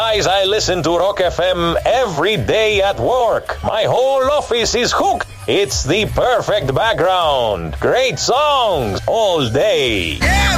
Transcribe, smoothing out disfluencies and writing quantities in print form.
guys, I listen to Rock FM every day at work. My whole office is hooked. It's the perfect background. Great songs all day. Yeah,